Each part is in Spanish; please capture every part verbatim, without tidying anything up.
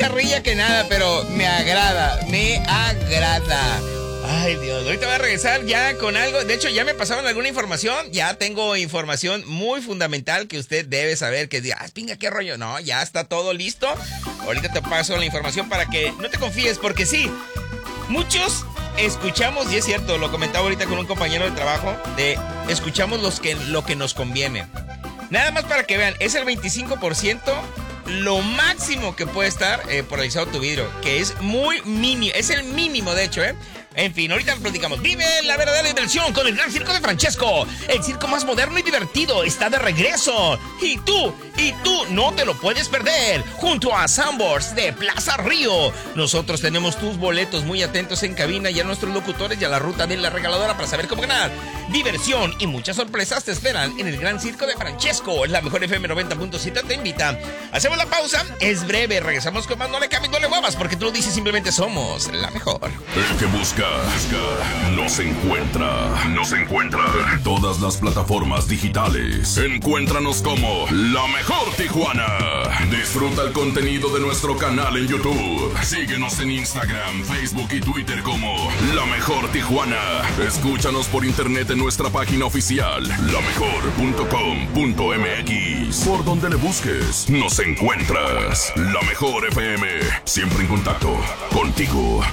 carrilla que nada, pero me agrada, me agrada. Ay, Dios, ahorita voy a regresar ya con algo. De hecho, ya me pasaron alguna información. Ya tengo información muy fundamental que usted debe saber. Que diga, ah, pinga, qué rollo. No, ya está todo listo. Ahorita te paso la información para que no te confíes, porque sí, muchos escuchamos, y es cierto, lo comentaba ahorita con un compañero de trabajo, de escuchamos los que, lo que nos conviene. Nada más para que vean, es el veinticinco por ciento lo máximo que puede estar eh, polarizado tu vidrio, que es muy mínimo, es el mínimo de hecho, ¿eh? En fin, ahorita platicamos. Vive la verdadera diversión con el Gran Circo de Francesco. El circo más moderno y divertido está de regreso. Y tú, y tú no te lo puedes perder. Junto a Sambors de Plaza Río. Nosotros tenemos tus boletos muy atentos en cabina y a nuestros locutores y a la ruta de la regaladora para saber cómo ganar. Diversión y muchas sorpresas te esperan en el Gran Circo de Francesco. La mejor F M noventa punto siete te invita. Hacemos la pausa, es breve. Regresamos con más. No le cambies, no le muevas, porque tú lo dices, simplemente somos la mejor. El que busca nos encuentra, nos encuentra en todas las plataformas digitales. Encuéntranos como La Mejor Tijuana. Disfruta el contenido de nuestro canal en YouTube. Síguenos en Instagram, Facebook y Twitter como La Mejor Tijuana. Escúchanos por internet en nuestra página oficial, la mejor punto com punto m x. Por donde le busques, nos encuentras. La Mejor F M, siempre en contacto contigo.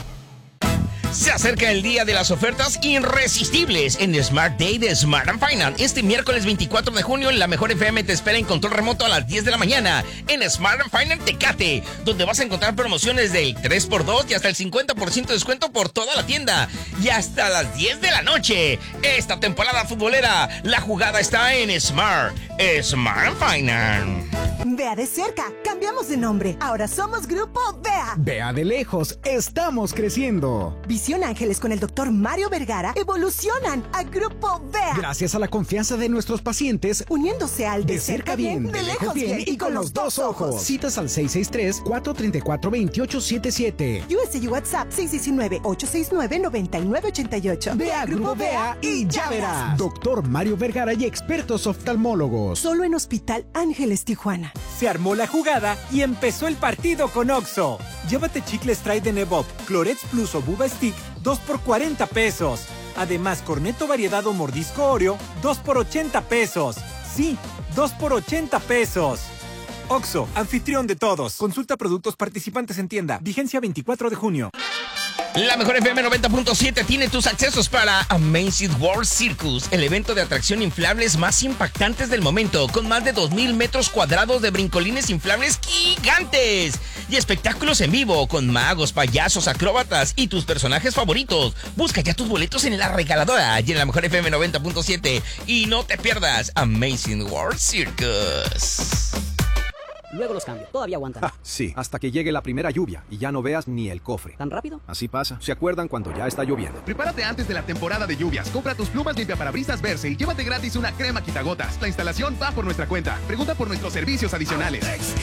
Se acerca el día de las ofertas irresistibles en el Smart Day de Smart and Finance. Este miércoles veinticuatro de junio, La Mejor F M te espera en control remoto a las diez de la mañana en Smart and Finance Tecate, donde vas a encontrar promociones del tres por dos y hasta el cincuenta por ciento de descuento por toda la tienda. Y hasta las diez de la noche. Esta temporada futbolera, la jugada está en Smart. Smart and Finance. Vea de cerca, cambiamos de nombre. Ahora somos Grupo Vea. Vea de lejos, estamos creciendo. Visión Ángeles con el doctor Mario Vergara evolucionan a Grupo Vea. Gracias a la confianza de nuestros pacientes, uniéndose al de, de cerca bien, bien, de lejos bien y con los dos ojos. Citas al seis seis tres, cuatro tres cuatro, dos ocho siete siete. U S U WhatsApp seis uno nueve, ocho seis nueve, nueve nueve ocho ocho. Vea Grupo Vea y ya verás. Doctor Mario Vergara y expertos oftalmólogos. Solo en Hospital Ángeles Tijuana. Se armó la jugada y empezó el partido con Oxxo. Llévate chicles Trident Evop, Clorets Plus o Buba Stick, dos por cuarenta pesos. Además, Cornetto variedad o mordisco Oreo, dos por ochenta pesos. Sí, dos por ochenta pesos. Oxxo, anfitrión de todos. Consulta productos participantes en tienda. Vigencia veinticuatro de junio. La Mejor F M noventa punto siete tiene tus accesos para Amazing World Circus, el evento de atracción inflables más impactantes del momento, con más de dos mil metros cuadrados de brincolines inflables gigantes y espectáculos en vivo con magos, payasos, acróbatas y tus personajes favoritos. Busca ya tus boletos en la regaladora y en La Mejor F M noventa punto siete y no te pierdas Amazing World Circus. Luego los cambio. Todavía aguantan. Ah, sí, hasta que llegue la primera lluvia y ya no veas ni el cofre. ¿Tan rápido? Así pasa. ¿Se acuerdan cuando ya está lloviendo? Prepárate antes de la temporada de lluvias. Compra tus plumas limpiaparabrisas Verse y llévate gratis una crema quitagotas. La instalación va por nuestra cuenta. Pregunta por nuestros servicios adicionales.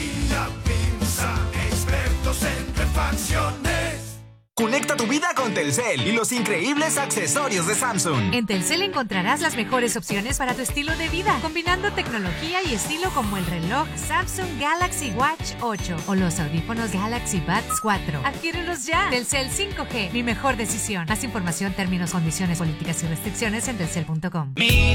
Expertos en refacciones. Conecta tu vida con Telcel y los increíbles accesorios de Samsung. En Telcel encontrarás las mejores opciones para tu estilo de vida, combinando tecnología y estilo como el reloj Samsung Galaxy Watch ocho o los audífonos Galaxy Buds cuatro. Adquiérelos ya. Telcel cinco G, mi mejor decisión. Más información, términos, condiciones, políticas y restricciones en telcel punto com. Mi